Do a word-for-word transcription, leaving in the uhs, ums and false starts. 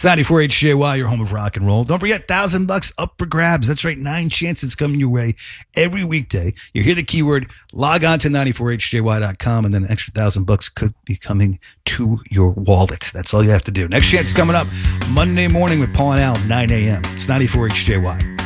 It's ninety-four H J Y, your home of rock and roll. Don't forget, thousand bucks up for grabs. That's right, nine chances coming your way every weekday. You hear the keyword, log on to ninety-four H J Y dot com, and then an extra thousand bucks could be coming to your wallet. That's all you have to do. Next chance coming up Monday morning with Paul and Al, nine a.m. It's ninety-four H J Y.